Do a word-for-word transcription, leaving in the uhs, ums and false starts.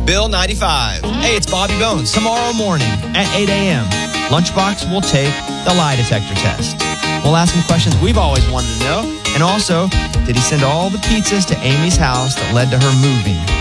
Bill ninety-five. Hey, it's Bobby Bones. Tomorrow morning at eight a.m., Lunchbox will take the lie detector test. We'll ask him questions we've always wanted to know. And also, did he send all the pizzas to Amy's house that led to her moving?